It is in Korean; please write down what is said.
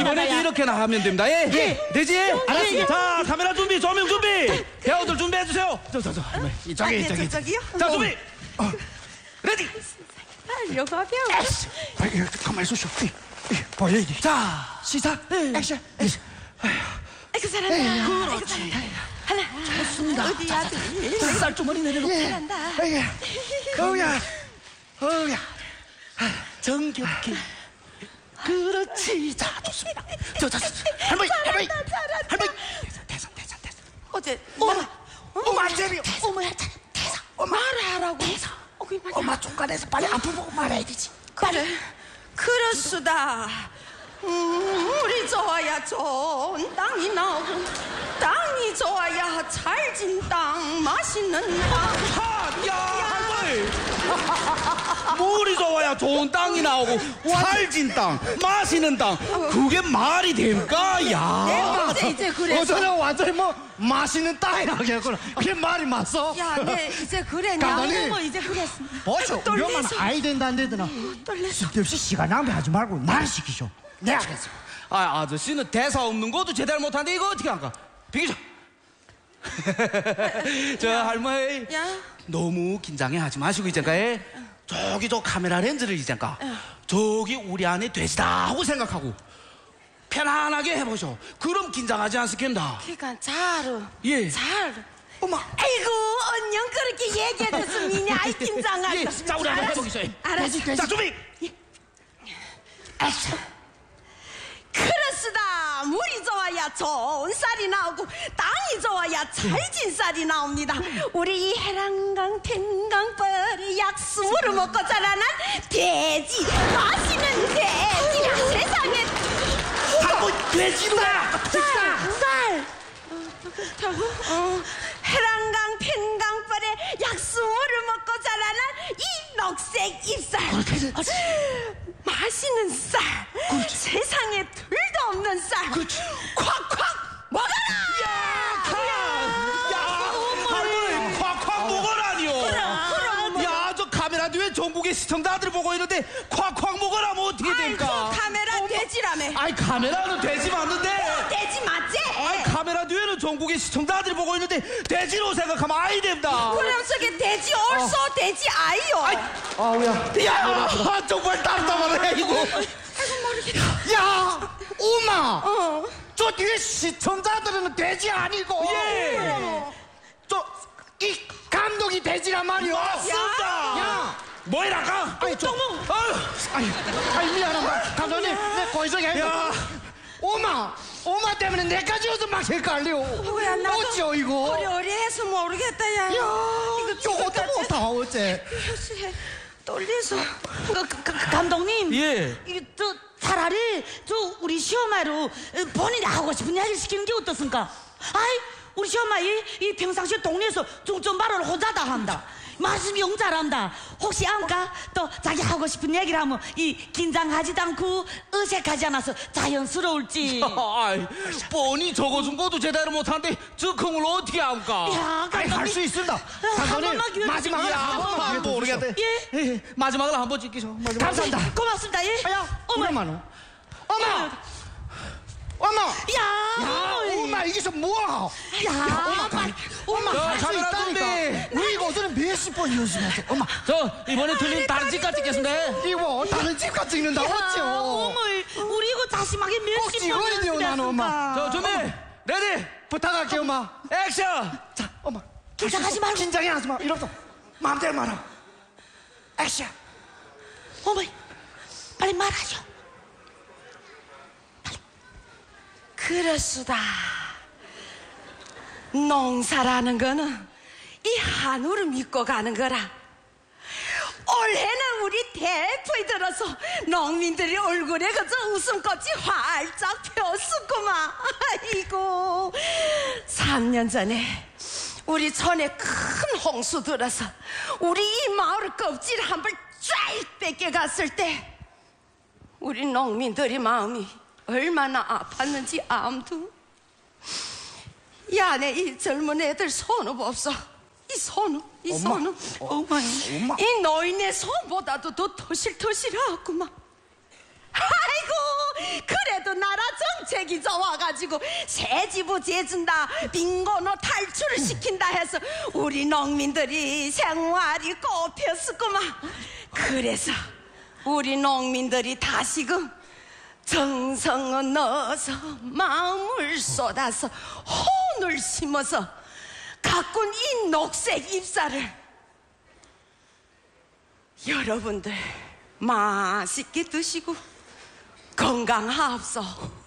이번에도 이렇게나 하면 됩니다. 예. 되지? 알았습니다. 자, 카메라 준비, 조명 준비. 배우들 준비해주세요. 저기. 저기요? 자, 준비. 레디. 달려가 배우. 가만히 있으쇼. 보여야지. 자, 시작. 액션. 아이고 잘한다. 그렇지. 하나. 좋습니다. 어디 아들. 쌀주머니 내려놓고. 잘한다. 어우야. 정겹게. 그렇지. 자, 좋습니다. 할머니. 대사. 어제 엄마 제비요. 어머 말하라고. 엄마 중간에서 빨리 앞을 보고 말해야 되지. 그래. 그렇수다. 물이 좋아야 좋은 땅이 나오고 땅이 좋아야 찰진 땅 맛있는 땅. 야, 할머니. 물이 좋아야 좋은 땅이 나오고 살진 땅, 마시는 땅. 그게 말이 됩니까? 야. 어제 이제 그래. 저는 완전히 뭐 맛있는 땅이라고 했구나. 그게 말이 맞어? 야, 내 이제 그래. 감독님. 뭐 이제 그랬어. 보쇼. 떨리소. 위험한 아이 된다는 데더나. 떨려서. 쓸데없이 시간 낭비하지 말고 말 시키쇼. 네, 알겠어. 아저씨는 대사 없는 것도 제대로 못하는데 이거 어떻게 할까? 비키죠. 저 할머니. 야. 너무 긴장해 하지 마시고 있잖아요. 저기 저 카메라 렌즈를 있잖아. 저기 우리 안에 돼지다 하고 생각하고 편안하게 해보셔. 그럼 긴장하지 않습니다. 그러니까 잘. 예. 잘. 엄마. 아이고 언영 그렇게 얘기해줬으면 아이 긴장하다. 예. 자, 우리 한번 해보기죠. 알았어. 자, 준비. 그렇습니다. 물이 좋아야 좋은 쌀이 나오고 땅이 좋아야 찰진 쌀이 나옵니다. 우리 이 해랑강 탱강벌이 약수물을 먹고 자라난 돼지, 맛있는 돼지. 세상에 한번 돼지로다. 쌀. 해랑강 탱강벌의 약수물을 먹고 자라난 이 녹색 잎쌀. 맛있는 쌀. 세상에 둘도 없는 쌀. 콱콱 먹어라. 할머니 콱콱 먹으라니요. 그럼. 야, 저 카메라 뒤에 전국의 시청자들이 보고 있는데 콱콱 먹으라면 어떻게 될까? 아이고 카메라 돼지라며. 아이, 카메라는 돼지 맞는데. 돼지 맞지? 아이, 카메라 뒤에는 전국의 시청자들이 보고 있는데 돼지로 생각하면 아이 됩니다. 그럼 저게 돼지 얼쏘 돼지 아이요. 아우야. 야, 정말 답답하네 이거. 아이고 모르겠다. 야, 엄마. 저 뒤에 시청자들은 돼지 아니고. 예. 이 감독이 돼지란 말이오. 맞습니다. 야. 뭐이라까? 아이, 아이, 미안합니다. 감독님, 내 거기서 야. 엄마 때문에 내까지 와서 막 헷갈려. 뭐야 나도 어찌요 이거? 어리어리해서 모르겠다 야. 야, 이거 저것도 못하 어째? 글쎄, 떨려서. 감독님. 예. 이게 차라리 우리 시어머니로 본인이 하고 싶은 이야기를 시키는 게 어떻습니까? 아이 우리 시어머니 이 평상시에 동네에서 좀 말을 혼자다 한다. 말씀 영 잘한다. 혹시 안까 또 자기 하고 싶은 얘기를 하면 이 긴장하지도 않고 어색하지 않아서 자연스러울지. 아이, 뻔히 적어준 것도 제대로 못하는데 적응을 어떻게 합니까? 야, 할 수 있습니다. 감독님, 마지막으로 한번 모르겠대. 예. 마지막으로 한번 찍기죠. 감사합니다. 고맙습니다. 예. 어머만. 엄마. 야, 엄마 이게서 뭐야? 엄마 저 할 수 카메라 있다니까. 우리 이거 어제는 몇십 번 연습했어. 엄마. 저 이번에 틀린 다른 집까지 찍겠습니다. 이거 다른 집가 찍는다 어찌요? 어머, 우리 이거 다시마게 꼭 몇십 번 찍어야 돼요, 나는, 엄마. 저 준비 레디 부탁할게요, 엄마. 액션. 자, 엄마. 긴장하지 말고. 긴장하지 마. 이러면서 마음대로 말아. 액션. 어머, 빨리 말하죠. 그렇수다. 농사라는 거는 이 한우를 믿고 가는 거라. 올해는 우리 대포에 들어서 농민들이 얼굴에 그저 웃음꽃이 활짝 폈었구만. 아이고 3년 전에 우리 촌에 큰 홍수 들어서 우리 이 마을 껍질 한 벌 쫙 뺏겨갔을 때 우리 농민들의 마음이 얼마나 아팠는지 암두. 야, 내 이 젊은 애들 손을 없어. 이 손은, 이 엄마. 손은, 엄마. 이 노인의 손보다도 더 터실터실하구만. 아이고 그래도 나라 정책이 좋아가지고 새집을 재준다 빈곤을 탈출을 시킨다 해서 우리 농민들이 생활이 꼽혔었구만. 그래서 우리 농민들이 다시금 정성을 넣어서 마음을 쏟아서 혼을 심어서 가꾼 이 녹색 잎사를 여러분들 맛있게 드시고 건강하옵소.